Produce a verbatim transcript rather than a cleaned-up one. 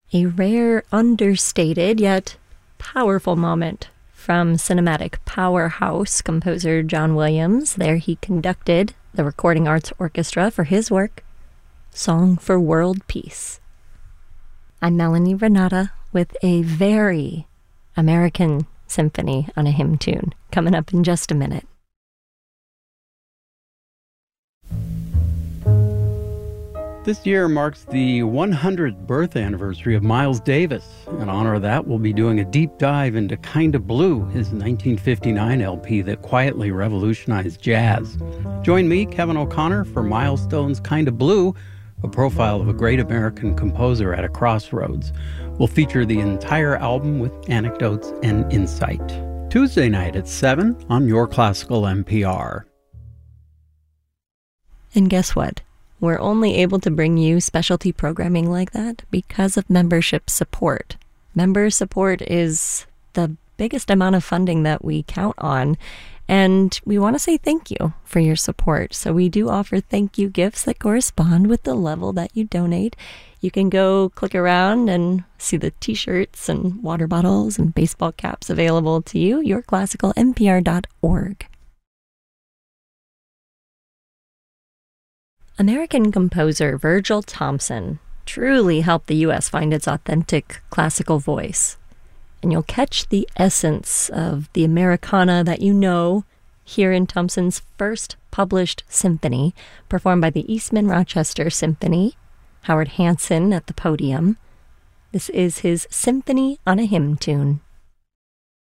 A rare, understated, yet powerful moment from cinematic powerhouse composer John Williams. There he conducted the Recording Arts Orchestra for his work, Song for World Peace. I'm Melanie Renata with a very American symphony on a hymn tune coming up in just a minute. This year marks the one hundredth birth anniversary of Miles Davis. In honor of that, we'll be doing a deep dive into Kinda Blue, his nineteen fifty-nine L P that quietly revolutionized jazz. Join me, Kevin O'Connor, for Milestone's Kinda Blue, a profile of a great American composer at a crossroads. We'll feature the entire album with anecdotes and insight. Tuesday night at seven on Your Classical N P R. And guess what? We're only able to bring you specialty programming like that because of membership support. Member support is the biggest amount of funding that we count on, and we want to say thank you for your support. So we do offer thank you gifts that correspond with the level that you donate. You can go click around and see the t-shirts and water bottles and baseball caps available to you, your classical N P R dot org. American composer Virgil Thomson truly helped the U S find its authentic classical voice. And you'll catch the essence of the Americana that you know here in Thomson's first published symphony, performed by the Eastman Rochester Symphony, Howard Hanson at the podium. This is his Symphony on a Hymn Tune.